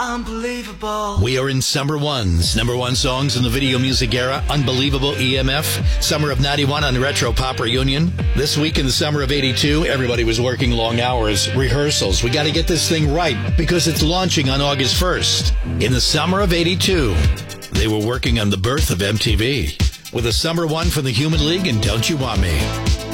Unbelievable. We are in Summer One's number one songs in the video music era. Unbelievable, EMF. Summer of 91 on Retro Pop Reunion. This week in the summer of 82, everybody was working long hours, rehearsals. We got to get this thing right because it's launching on August 1st. In the summer of 82, they were working on the birth of MTV with a Summer One from the Human League and Don't You Want Me.